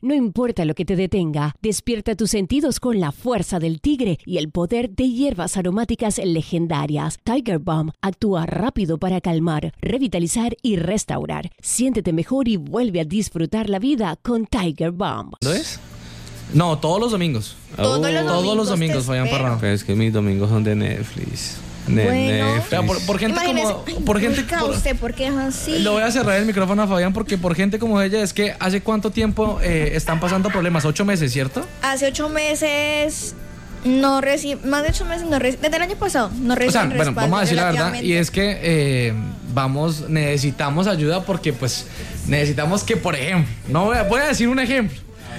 No importa lo que te detenga, despierta tus sentidos con la fuerza del tigre y el poder de hierbas aromáticas legendarias. Tiger Balm actúa rápido para calmar, revitalizar y restaurar. Siéntete mejor y vuelve a disfrutar la vida con Tiger Balm. ¿Lo es? No, todos los domingos. Todos los domingos Fabián Parrado. Pero es que mis domingos son de Netflix. Bueno. O sea, por gente por gente ¿por qué es así? Lo voy a cerrar el micrófono a Fabián porque por gente como ella es que ¿hace cuánto tiempo están pasando problemas? 8 meses, ¿cierto? Hace 8 meses no recibe, más de 8 meses no recibe, desde el año pasado no recibe. O sea, bueno, vamos a decir la verdad y es que necesitamos ayuda porque pues necesitamos que, por ejemplo, voy a decir un ejemplo.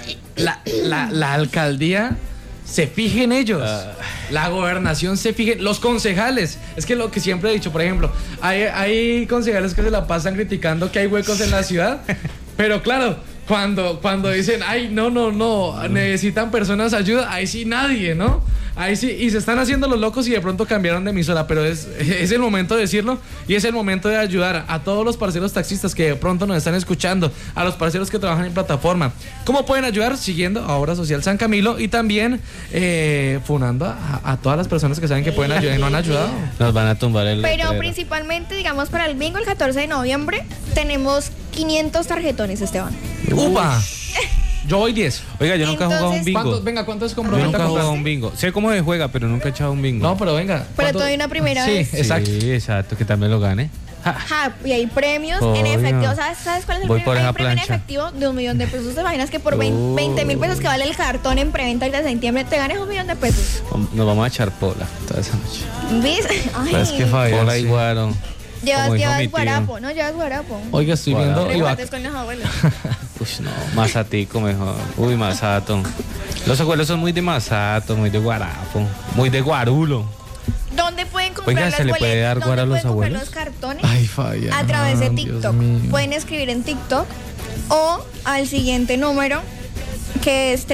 La alcaldía se fije en ellos, la gobernación se fije, los concejales, es que lo que siempre he dicho, por ejemplo, hay concejales que se la pasan criticando que hay huecos en la ciudad, pero claro, cuando dicen, ay, no, necesitan personas ayuda, ahí sí nadie, ¿no? Ahí sí, y se están haciendo los locos y de pronto cambiaron de emisora, pero es el momento de decirlo y es el momento de ayudar a todos los parceros taxistas que de pronto nos están escuchando, a los parceros que trabajan en plataforma. ¿Cómo pueden ayudar? Siguiendo a Obra Social San Camilo y también funando a todas las personas que saben que pueden ayudar y no han ayudado. Nos van a tumbar el Pero letrero. principalmente, digamos, para el bingo el 14 de noviembre tenemos 500 tarjetones, Esteban. ¡Upa! Yo voy 10. Oiga, yo nunca he jugado un bingo. ¿Cuántos Yo compromete nunca a he jugado comprar? un bingo. Sé cómo se juega, pero nunca he echado un bingo. No, pero venga. Pero te doy una primera vez. Sí, exacto. Sí, exacto, que también lo gane. Y hay premios en Obvio. efectivo. ¿Sabes cuál es el Voy premio? por Hay esa un premio en plancha. efectivo de $1.000.000. ¿Te imaginas que por 20.000 pesos que vale el cartón en preventa el de septiembre te ganes $1.000.000? Nos vamos a echar pola toda esa noche. ¿Ves? Ay, Pues que Fabián, Pola sí. y guaro. llevas como dijo mi tío. guarapo, ¿no? Llevas guarapo. Oiga, estoy Guarda. viendo y va- Recuerdes con los abuelos. Uy, no, Mazatico mejor. Uy, Mazato. Los abuelos son muy de Mazato, muy de guarapo, muy de guarulo. ¿Dónde pueden comprar Oiga, las ¿se le boletas? puede dar ¿Dónde guaro a los pueden comprar abuelos? los cartones? Ay, Fabián. A través de Dios TikTok. mío. Pueden escribir en TikTok o al siguiente número, que es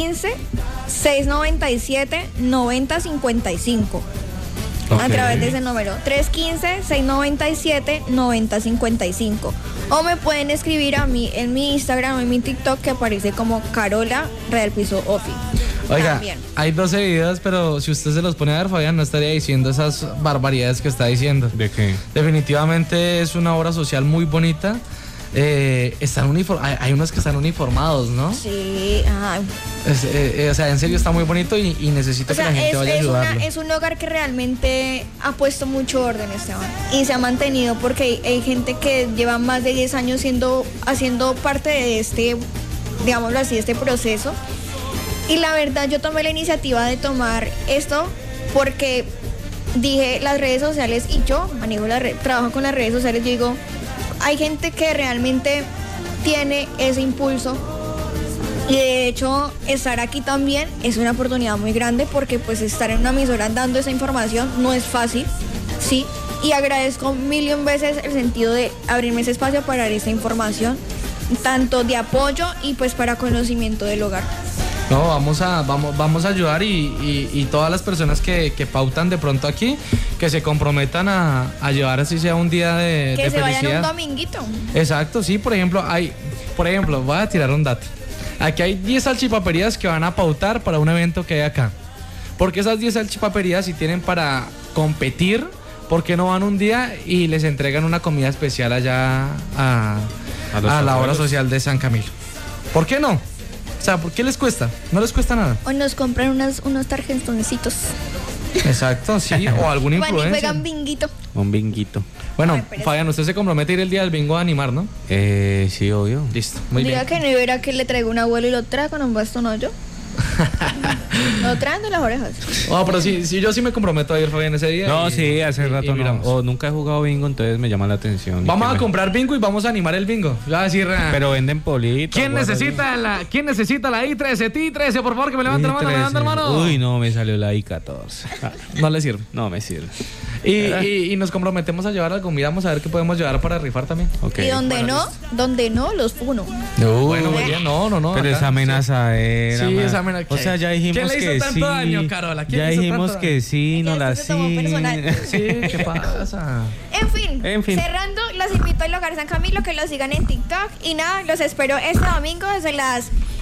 315-697-9055. A Ok. través de ese número, 315-697-9055. O me pueden escribir a mí en mi Instagram o en mi TikTok, que aparece como Carola Real Piso Ofi. Oiga, También. hay 12 videos, pero si usted se los pone a ver, Fabián, no estaría diciendo esas barbaridades que está diciendo. ¿De qué? Definitivamente es una obra social muy bonita. Hay unos que están uniformados, ¿no? Sí, ay. O sea, en serio está muy bonito y necesito O sea, que la gente vaya a ayudarlo. es un hogar que realmente ha puesto mucho orden, Esteban. Y se ha mantenido porque hay gente que lleva más de 10 años haciendo parte de este, digámoslo así, este proceso. Y la verdad, yo tomé la iniciativa de tomar esto porque dije, las redes sociales, y yo manejo trabajo con las redes sociales, yo digo, hay gente que realmente tiene ese impulso. Y de hecho, estar aquí también es una oportunidad muy grande porque pues estar en una emisora dando esa información no es fácil, ¿sí? Y agradezco 1.000.000 veces el sentido de abrirme ese espacio para dar esta información, tanto de apoyo y pues para conocimiento del hogar. No, vamos a ayudar y todas las personas que pautan de pronto aquí, que se comprometan a llevar así sea un día de Que se felicidad. vayan un dominguito. Exacto, sí, por ejemplo, voy a tirar un dato. Aquí hay 10 salchipaperías que van a pautar para un evento que hay acá. Porque esas 10 salchipaperías, si tienen para competir, ¿por qué no van un día y les entregan una comida especial allá a la obra social de San Camilo? ¿Por qué no? O sea, ¿por qué les cuesta? No les cuesta nada. O nos compran unos tarjetoncitos. Exacto, sí, o algún Van y influencer. juegan binguito. Un binguito. Bueno, Ay, pero Fabián, usted se compromete a ir el día del bingo a animar, ¿no? Sí, obvio. Listo, muy Diga bien. que no hubiera que le traigo un abuelo y lo trae con un bastón hoyo. Lo traen de las orejas. Oh, pero sí, yo sí me comprometo a ir, Fabián, ese día. No, y- sí, hace y rato no. miramos. O nunca he jugado bingo, entonces me llama la atención. Vamos Y a que comprar bingo y vamos a animar el bingo. Yo voy a decir, Pero venden politos. ¿quién necesita la I13, T13? Por favor, que me levante la mano, me levante la mano. Uy, no, me salió la I14. No le sirve. No me sirve. Y nos comprometemos a llevar algo. Miramos a ver qué podemos llevar para rifar también. Ok. Y donde no, los funo. Bueno, muy bien. No. Pero acá. esa amenaza era. Sí, man. esa amenaza. O sea, ya dijimos ¿Quién le hizo que tanto sí. daño, Carola? ¿Quién Ya le hizo dijimos tanto que daño? sí, no Ya la esto se tomó sí. personal. Sí, ¿qué pasa? En fin, cerrando, los invito al Hogar San Camilo, que lo sigan en TikTok. Y nada, los espero este domingo desde las